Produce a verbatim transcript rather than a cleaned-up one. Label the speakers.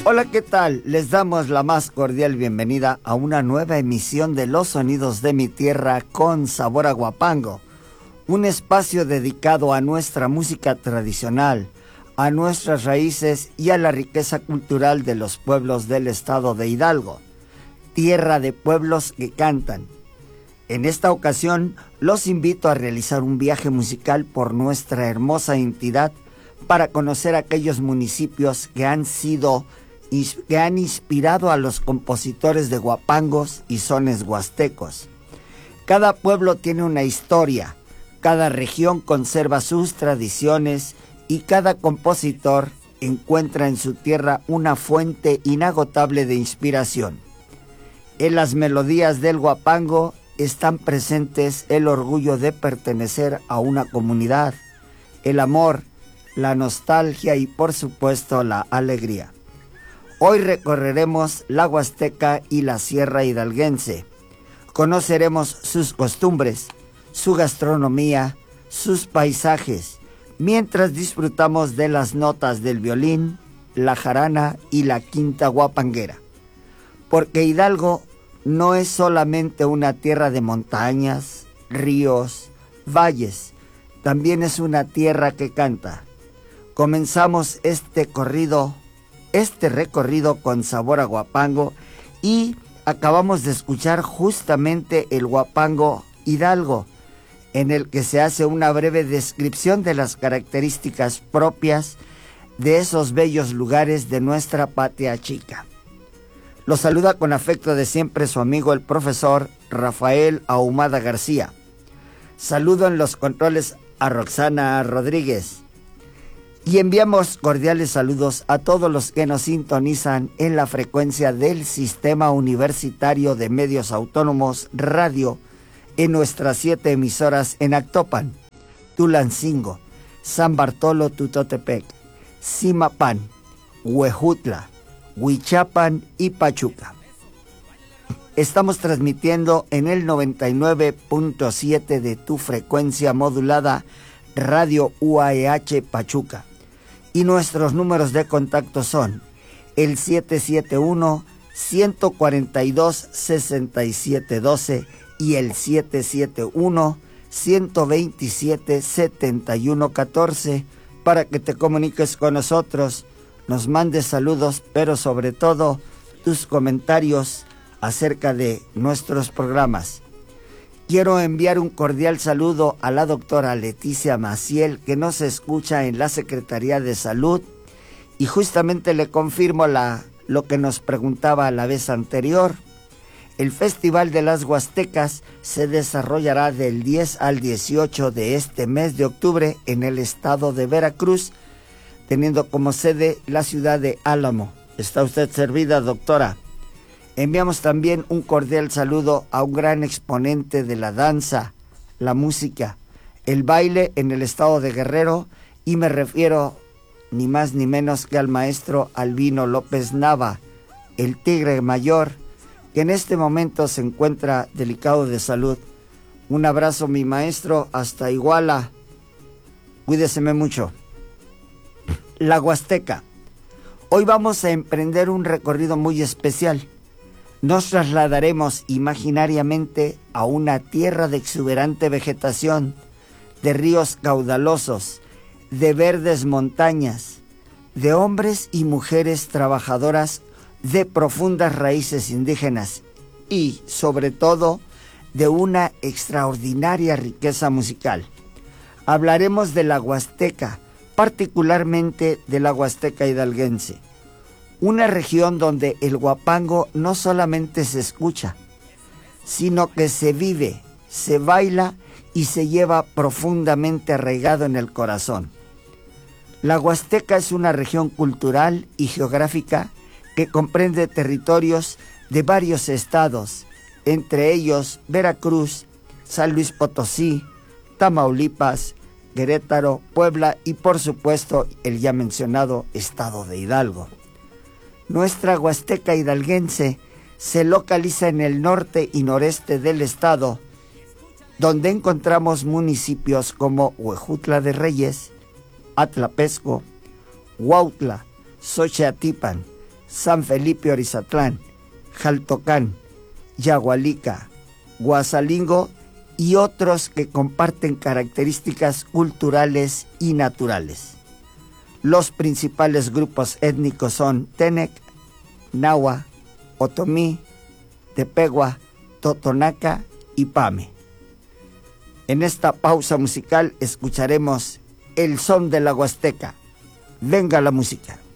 Speaker 1: Hola, ¿qué tal? Les damos la más cordial bienvenida a una nueva emisión de Los Sonidos de mi Tierra con sabor a Huapango, un espacio dedicado a nuestra música tradicional, a nuestras raíces y a la riqueza cultural de los pueblos del estado de Hidalgo, tierra de pueblos que cantan. En esta ocasión los invito a realizar un viaje musical por nuestra hermosa entidad para conocer aquellos municipios que han sido que han inspirado a los compositores de huapangos y sones huastecos. Cada pueblo tiene una historia, cada región conserva sus tradiciones y cada compositor encuentra en su tierra una fuente inagotable de inspiración. En las melodías del huapango están presentes el orgullo de pertenecer a una comunidad, el amor, la nostalgia y por supuesto la alegría. Hoy recorreremos la Huasteca y la Sierra Hidalguense. Conoceremos sus costumbres, su gastronomía, sus paisajes, mientras disfrutamos de las notas del violín, la jarana y la quinta huapanguera. Porque Hidalgo no es solamente una tierra de montañas, ríos, valles, también es una tierra que canta. Comenzamos este corrido este recorrido con sabor a huapango y acabamos de escuchar justamente el huapango Hidalgo, en el que se hace una breve descripción de las características propias de esos bellos lugares de nuestra patria chica. Los saluda con afecto de siempre su amigo el profesor Rafael Ahumada García. Saludo en los controles a Roxana Rodríguez. Y enviamos cordiales saludos a todos los que nos sintonizan en la frecuencia del Sistema Universitario de Medios Autónomos Radio en nuestras siete emisoras en Actopan, Tulancingo, San Bartolo Tutotepec, Zimapán, Huejutla, Huichapan y Pachuca. Estamos transmitiendo en el noventa y nueve punto siete de tu frecuencia modulada Radio U A E H Pachuca. Y nuestros números de contacto son el siete siete uno, uno cuatro dos, seis siete uno dos y el siete siete uno, uno dos siete, siete uno uno cuatro para que te comuniques con nosotros, nos mandes saludos, pero sobre todo tus comentarios acerca de nuestros programas. Quiero enviar un cordial saludo a la doctora Leticia Maciel, que nos escucha en la Secretaría de Salud, y justamente le confirmo la, lo que nos preguntaba la vez anterior. El Festival de las Huastecas se desarrollará del diez al dieciocho de este mes de octubre en el estado de Veracruz, teniendo como sede la ciudad de Álamo. ¿Está usted servida, doctora? Enviamos también un cordial saludo a un gran exponente de la danza, la música, el baile en el estado de Guerrero, y me refiero ni más ni menos que al maestro Albino López Nava, el Tigre Mayor, que en este momento se encuentra delicado de salud. Un abrazo, mi maestro, hasta Iguala. Cuídeseme mucho. La Huasteca. Hoy vamos a emprender un recorrido muy especial. Nos trasladaremos imaginariamente a una tierra de exuberante vegetación, de ríos caudalosos, de verdes montañas, de hombres y mujeres trabajadoras de profundas raíces indígenas y, sobre todo, de una extraordinaria riqueza musical. Hablaremos de la Huasteca, particularmente de la Huasteca hidalguense. Una región donde el huapango no solamente se escucha, sino que se vive, se baila y se lleva profundamente arraigado en el corazón. La Huasteca es una región cultural y geográfica que comprende territorios de varios estados, entre ellos Veracruz, San Luis Potosí, Tamaulipas, Querétaro, Puebla y por supuesto el ya mencionado estado de Hidalgo. Nuestra Huasteca hidalguense se localiza en el norte y noreste del estado, donde encontramos municipios como Huejutla de Reyes, Atlapesco, Huautla, Xochiatipan, San Felipe Orizatlán, Jaltocán, Yagualica, Guasalingo y otros que comparten características culturales y naturales. Los principales grupos étnicos son Tenec, Nahua, Otomí, Tepegua, Totonaca y Pame. En esta pausa musical escucharemos El Son de la Huasteca. Venga la música.